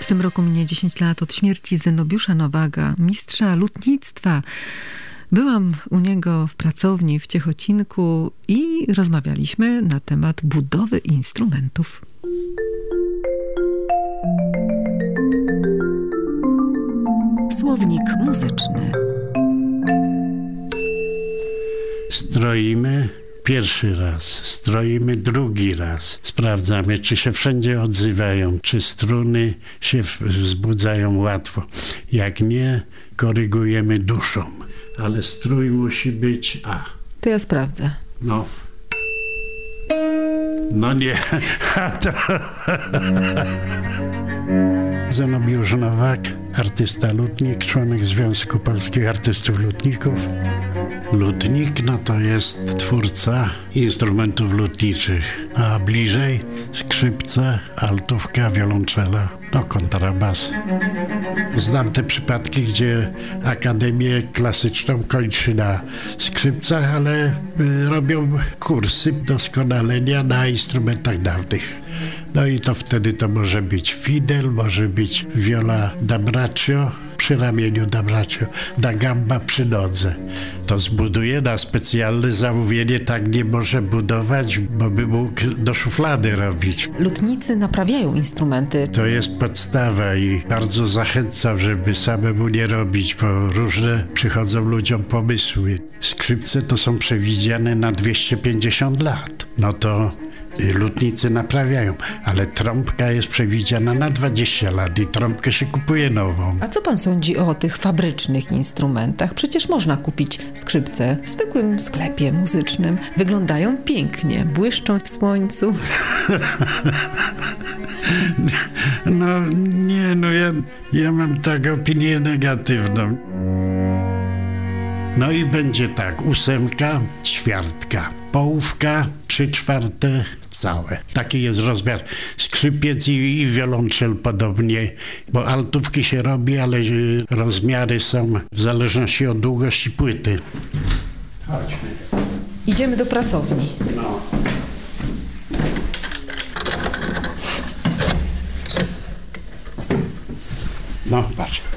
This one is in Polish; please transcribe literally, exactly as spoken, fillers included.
tym roku minie dziesięć lat od śmierci Zenobiusza Nowaga, mistrza lutnictwa. Byłam u niego w pracowni w Ciechocinku i rozmawialiśmy na temat budowy instrumentów. Słownik muzyczny. Stroimy pierwszy raz, stroimy drugi raz. Sprawdzamy, czy się wszędzie odzywają, czy struny się wzbudzają łatwo. Jak nie, korygujemy duszą. Ale strój musi być A. To ja sprawdzę. No. No nie. A to... Zenobiusz Nowak, artysta lutnik, członek Związku Polskich Artystów Lutników. Lutnik, no to jest twórca instrumentów lutniczych, a bliżej skrzypce, altówka, wiolonczela, no kontrabas. Znam te przypadki, gdzie Akademię Klasyczną kończy na skrzypcach, ale y, robią kursy doskonalenia na instrumentach dawnych. No i to wtedy to może być fidel, może być viola da braccio przy ramieniu da braccio, da gamba przy nodze. To zbuduje na specjalne zamówienie, tak nie może budować, bo by mógł do szuflady robić. Lutnicy naprawiają instrumenty. To jest podstawa i bardzo zachęcam, żeby samemu nie robić, bo różne przychodzą ludziom pomysły. Skrzypce to są przewidziane na dwieście pięćdziesiąt lat. No to lutnicy naprawiają, ale trąbka jest przewidziana na dwadzieścia lat i trąbkę się kupuje nową. A co pan sądzi o tych fabrycznych instrumentach? Przecież można kupić skrzypce w zwykłym sklepie muzycznym. Wyglądają pięknie, błyszczą w słońcu. No nie, no ja, ja mam taką opinię negatywną. No i będzie tak, ósemka, ćwiartka, połówka, trzy czwarte, całe. Taki jest rozmiar skrzypiec i, i wiolonczel podobnie, bo altówki się robi, ale rozmiary są w zależności od długości płyty. Chodźmy. Idziemy do pracowni. No. No, patrz.